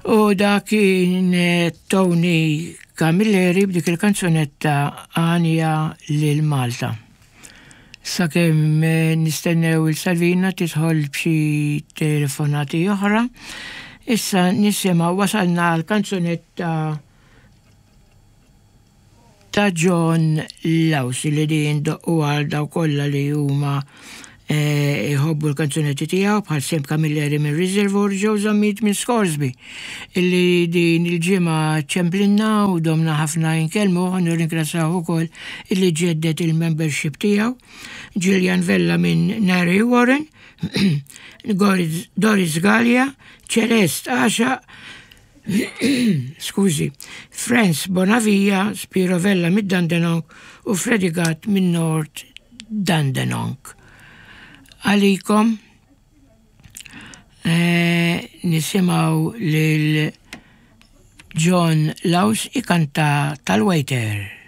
U da kien Tony Camilleri b'dik il-kanzunetta Għanja lil Malta. Sakemm nistennew il-Salvina tidħol b'xi telefonati oħra, issa nisimgħu wasalna l-kanzunetta ta' John Laws li din u għal daw kollha li huma iħobbu l-kanzunetti tiegħu bħal Sam Camilleri minn Reservoir ġew żammit minn Scoresby illi din il-ġimgħa ċemplinna u domna ħafna jinkellmu u nirringrazzjaw ukoll illi ġeddet il-membership tiegħu. Gillian Vella minn Nari Warren, Doris Gallia, Celeste Asha, skużi, Franz Bonavia, Spiro Vella mid Dandenong u Freddy Gatt minn North Dandenong. Għalikom nisimaw lil John Laws ikanta tal-Waiter.